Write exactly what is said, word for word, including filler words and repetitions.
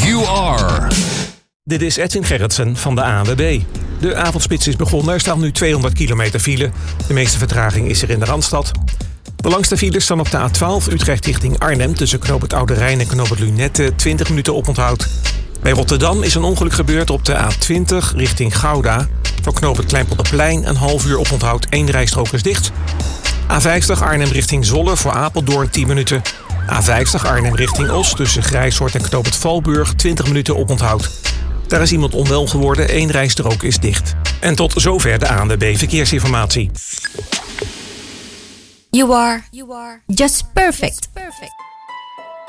You are. Dit is Edwin Gerritsen van de A N W B. De avondspits is begonnen. Er staat nu tweehonderd kilometer file. De meeste vertraging is er in de Randstad. De langste files staan op de A twaalf Utrecht richting Arnhem... tussen Knoop het Oude Rijn en Knoop het Lunette, twintig minuten oponthoud. Bij Rotterdam is een ongeluk gebeurd op de A twintig richting Gouda. Voor Knoop het Kleinpolderplein een half uur oponthoud, één rijstrook is dicht. A vijftig Arnhem richting Zwolle voor Apeldoorn tien minuten. A vijftig Arnhem richting Os tussen Grijshoort en Knoop het Valburg twintig minuten oponthoud. Daar is iemand onwel geworden, één rijstrook is dicht. En tot zover de A N W B Verkeersinformatie. You are, you are just perfect. Just perfect.